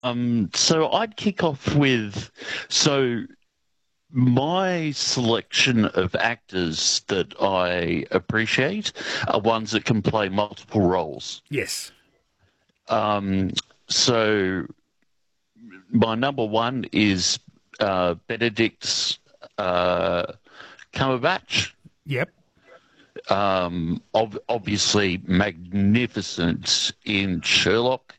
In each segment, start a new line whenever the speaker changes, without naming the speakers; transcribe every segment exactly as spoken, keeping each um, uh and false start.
Um, so I'd kick off with so my selection of actors that I appreciate are ones that can play multiple roles.
Yes.
Um, so my number one is uh, Benedict uh, Cumberbatch.
Yep.
Um, ob- obviously magnificent in Sherlock,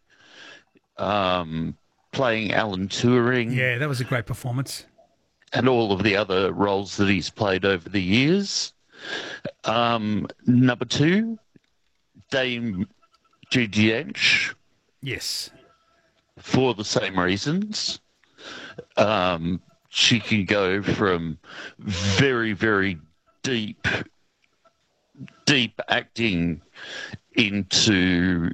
um, playing Alan Turing,
Yeah, that was a great performance.
and all of the other roles that he's played over the years. Um, number two, Dame Judi Dench,
Yes.
for the same reasons. Um, she can go from very, very deep, deep acting into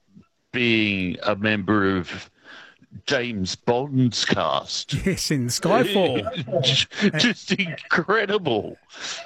being a member of James Bond's cast.
Yes, in Skyfall.
Just incredible.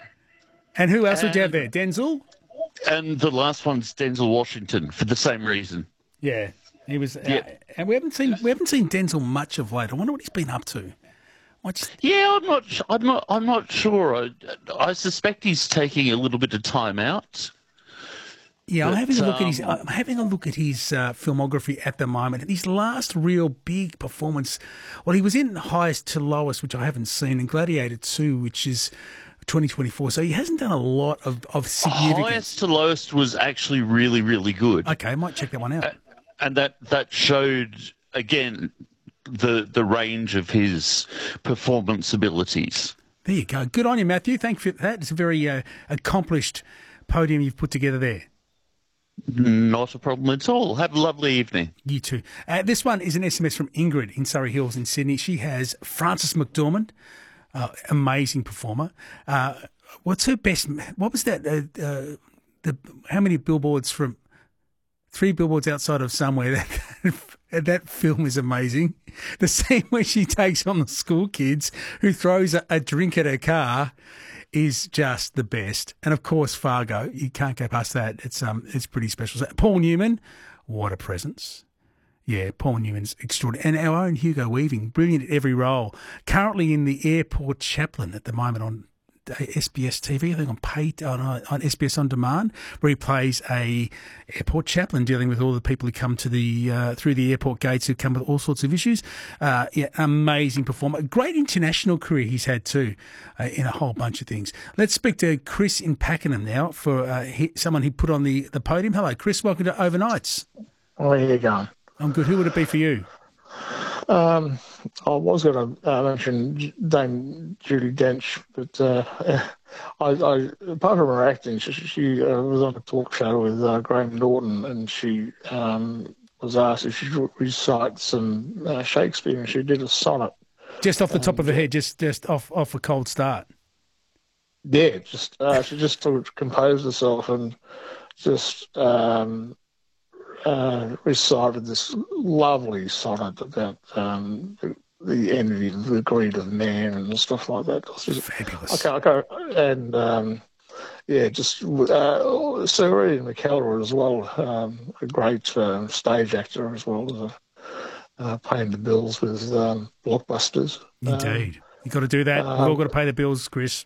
And who else would you have
And,
there? Denzel?
and the last one's Denzel Washington for the same reason.
Yeah. He was uh,
Yeah,
and we haven't seen we haven't seen Denzel much of late. I wonder what he's been up to. I just
yeah. I'm not. su- I'm not. I'm not sure. I, I suspect he's taking a little bit of time out.
Yeah, I'm having
But
a look at his.
um,
I'm having a look at his uh, filmography at the moment. And his last real big performance, well, he was in Highest to Lowest, which I haven't seen, and Gladiator Two, which is twenty twenty-four. So he hasn't done a lot of of
highest
significance.
to lowest was actually really, really good,
Okay, I might check that one out.
and that that showed again the the range of his performance abilities.
There you go. Good on you, Matthew. Thank you for that. It's a very uh, accomplished podium you've put together there.
Not a problem at all. Have a lovely evening.
You too. Uh, this one is an S M S from Ingrid in Surrey Hills in Sydney. She has Frances McDormand, uh, amazing performer. Uh, what's her best? What was that? Uh, uh, the how many billboards from three billboards outside of somewhere? That that film is amazing. The scene where she takes on the school kids who throws a, a drink at her car is just the best. And of course, Fargo. You can't go past that. It's um, it's pretty special. Paul Newman, what a presence. Yeah, Paul Newman's extraordinary. And our own Hugo Weaving, brilliant at every role. Currently in the airport chaplain at the moment on S B S T V, I think on paid on, on S B S On Demand, where he plays a airport chaplain dealing with all the people who come to the uh, through the airport gates who come with all sorts of issues. Uh, yeah, amazing performer. Great international career he's had too, uh, in a whole bunch of things. Let's speak to Chris in Pakenham now for uh, he, someone he put on the, the podium. Hello, Chris. Welcome to Overnights.
Where are you going?
I'm good. Who would it be for you?
Um, I was going to uh, mention Dame Judi Dench, but uh, I, I, apart from her acting, she, she uh, was on a talk show with uh, Graham Norton, and she um, was asked if she could recite some uh, Shakespeare, and she did a sonnet.
Just off the top of
And
her
uh,
head, just just off off a cold start.
yeah, just uh, she just sort of composed herself and just um, uh, recited this lovely sonnet about um, the, the envy, the greed of man, and stuff like that. It's just-
Fabulous.
okay, okay, and um, yeah, just uh, Sir Ian McKellar as well, um, a great um, stage actor as well as a, uh, paying the bills with um, blockbusters. Um,
Indeed. You've got to do that. We've all
um,
got to pay the bills, Chris.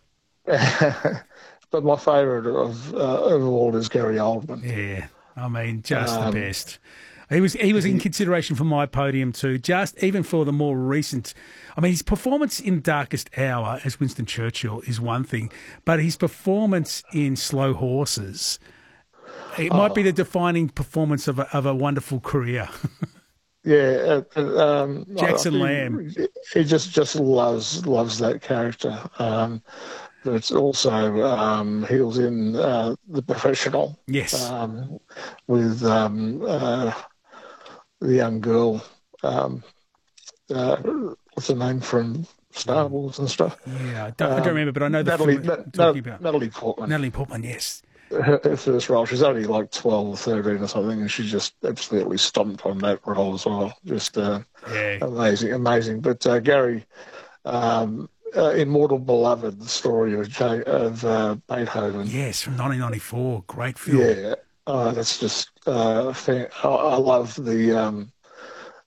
but my favourite of uh, of all is Gary Oldman.
Yeah. I mean, just the
Um,
best. He was he was in
he,
consideration for my podium too, just even for the more recent. I mean, his performance in Darkest Hour as Winston Churchill is one thing, but his performance in Slow Horses, it might be
oh,
the defining performance of a, of a wonderful career.
yeah, uh, uh, um, I I
Jackson Lamb.
think he just just loves loves that character. Um, but it's also um, he was in uh, The Professional
Yes.
um, with um, uh, the young girl. Um, uh, what's her name from Star Wars and stuff?
Yeah, I don't, I don't
Um,
remember, but I know the
Natalie
film
Na-
you're
Na-
talking about.
Natalie Portman.
Natalie Portman, yes.
Her, her first role, she's only like twelve or thirteen or something, and she just absolutely stomped on that role as well. Just uh,
Yeah.
amazing, amazing. But uh, Gary, um, uh, Immortal Beloved, the story of, J- of uh, Beethoven.
Yes, from nineteen ninety-four. Great film.
Yeah, uh, that's just uh, fan- I, I love the um,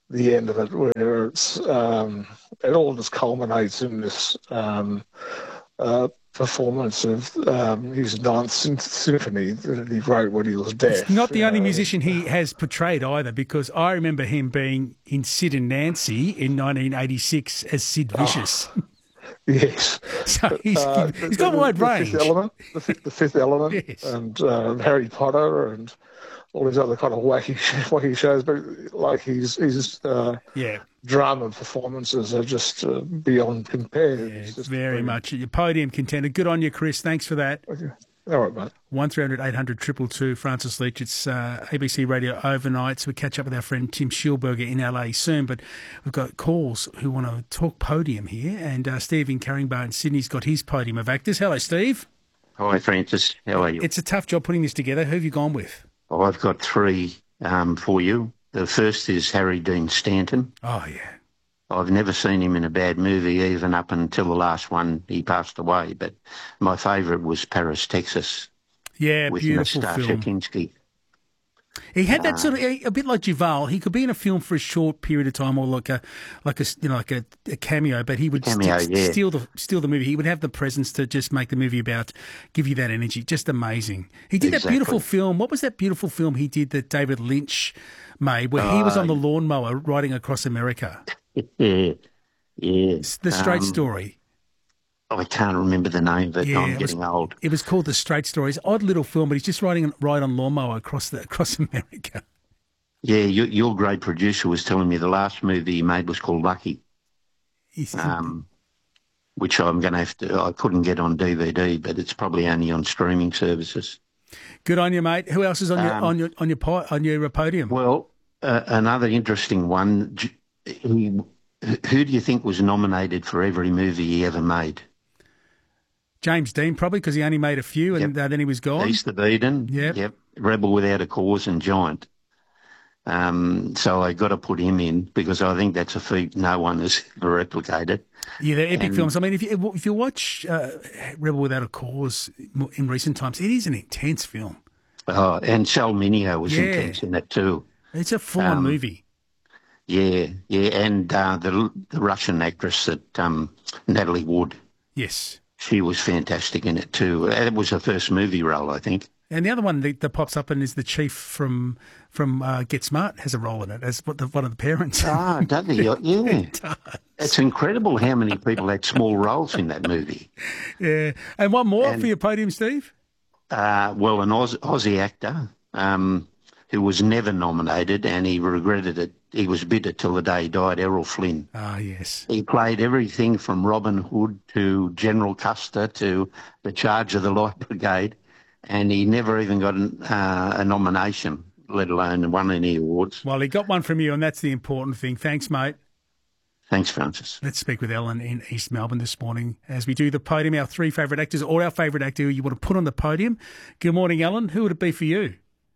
the end of it, where it's um, it all just culminates in this um, uh, performance of um, his Ninth Symphony that he wrote when he was deaf.
He's not the only
know.
musician he has portrayed either, because I remember him being in Sid and Nancy in nineteen eighty-six as Sid Vicious.
Oh, yes.
So he's,
uh,
he's got
the,
wide
the
range.
Fifth Element, the, fifth, the Fifth Element,
Yes.
and uh, Harry Potter, and all these other kind of wacky, wacky shows. But like his his uh,
Yeah.
drama performances are just uh, beyond compare.
Yeah,
It's just
very
brilliant.
much. Your podium contender. Good on you, Chris. Thanks for that.
Okay. All right, mate.
one three hundred eight hundred two two two, Francis Leach. It's uh, A B C Radio Overnights. We catch up with our friend Tim Schilberger in L A soon, but we've got calls who want to talk podium here, and uh, Steve in Carringbar in Sydney's got his podium of actors. Hello, Steve.
Hi, Francis. How are you?
It's a tough job putting this together. Who have you gone with?
Oh, I've got three um, for you. The first is Harry Dean Stanton.
Oh, yeah.
I've never seen him in a bad movie, even up until the last one. He passed away. But my favourite was Paris, Texas,
Yeah,
with
beautiful
Nastassja
film.
Kinski.
He had that
Uh,
sort of a, a bit like Duval. He could be in a film for a short period of time, or like a like a you know like a, a cameo. But he would
Cameo,
st-
yeah.
steal the steal the movie. He would have the presence to just make the movie about, give you that energy. Just amazing. He did that
Exactly.
beautiful film. What was that beautiful film he did that David Lynch made, where he was on the lawnmower riding across America?
Yeah, yeah.
It's The Straight
Um,
Story.
I can't remember the name of it.
Yeah,
I'm
it was-
getting old.
It was called The Straight Story. It's an odd little film, but he's just riding ride on lawnmower across the across America.
Yeah, your, your great producer was telling me the last movie he made was called Lucky,
He's,
um, which I'm going to have to, I couldn't get on D V D, but it's probably only on streaming services.
Good on you, mate. Who else is on your
Um,
on your on your po- on your podium?
Well, uh, another interesting one. J- He, who do you think was nominated for every movie he ever made?
James Dean, probably, because he only made a few and
Yep.
uh, then he was gone.
East of Eden.
Yep.
Yep. Rebel Without a Cause and Giant. Um, so I got to put him in because I think that's a feat no one has ever replicated.
Yeah, they're epic
And-
films. I mean, if you if you watch uh, Rebel Without a Cause in recent times, it is an intense film.
Oh, and Sal Mineo was
Yeah.
intense in that too.
It's a full-on
Um,
movie.
Yeah, yeah, and uh, the the Russian actress that um, Natalie Wood,
Yes.
she was fantastic in it too. It was her first movie role, I think.
And the other one that, that pops up and is the chief from from uh, Get Smart has a role in it as what the, one of the parents.
Ah, does he? Yeah. It's incredible how many people had small roles in that movie.
Yeah. And one more
And-
for your podium, Steve.
Uh, well, an Aus- Aussie actor um, who was never nominated and he regretted it. He was bitter till the day he died, Errol Flynn.
Ah, yes.
He played everything from Robin Hood to General Custer to the Charge of the Light Brigade, and he never even got an, uh, a nomination, let alone won any awards.
Well, he got one from you, and that's the important thing. Thanks, mate.
Thanks, Francis.
Let's speak with Ellen in East Melbourne this morning as we do the podium, our three favourite actors, or our favourite actor who you want to put on the podium. Good morning, Ellen. Who would it be for you?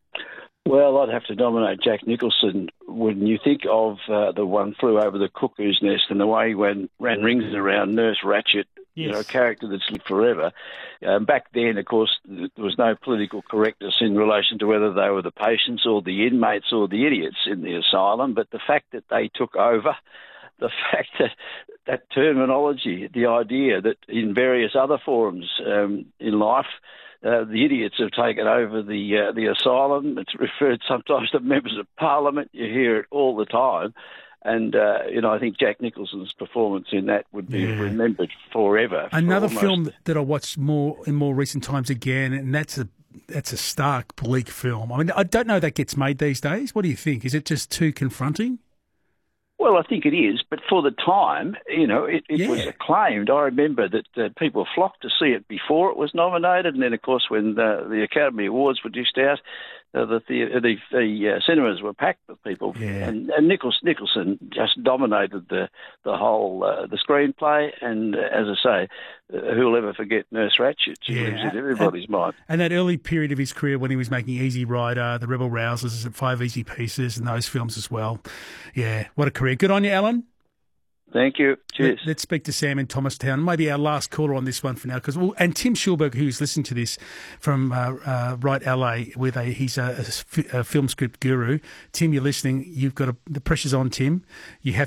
Well, I'd have to nominate Jack Nicholson. When you think of uh, the one flew over the cuckoo's nest and the way he went, ran rings around Nurse Ratched, you know, a
Yes.
character that's lived forever. Um, back then, of course, th- there was no political correctness in relation to whether they were the patients or the inmates or the idiots in the asylum. But the fact that they took over, the fact that that terminology, the idea that in various other forums um, in life, Uh, the idiots have taken over the uh, the asylum. It's referred sometimes to members of parliament. You hear it all the time. And, uh, you know, I think Jack Nicholson's performance in that would be
Yeah.
remembered forever. for
Another
almost-
film that I watched more in more recent times again, and that's a that's a stark, bleak film. I mean, I don't know that gets made these days. What do you think? Is it just too confronting?
Well, I think it is, but for the time, you know, it, it was
Yeah.
acclaimed. I remember that uh, people flocked to see it before it was nominated, and then, of course, when the, the Academy Awards were dished out, uh, the the, the, the uh, cinemas were packed with people,
Yeah.
and, and Nichols, Nicholson just dominated the the whole uh, the screenplay. And uh, as I say, uh, who'll ever forget Nurse Ratched? She
Yeah.
lives in everybody's mind.
And that early period of his career when he was making Easy Rider, The Rebel Rousers, Five Easy Pieces, and those films as well. Yeah, what a career. Good on you, Alan.
Thank you. Cheers.
Let, let's speak to Sam in Thomastown. Maybe our last caller on this one for now, because we'll, and Tim Schulberg, who's listening to this from uh, uh, Right L A, with a he's a, a, a film script guru. Tim, you're listening. You've got a, the pressure's on, Tim. You have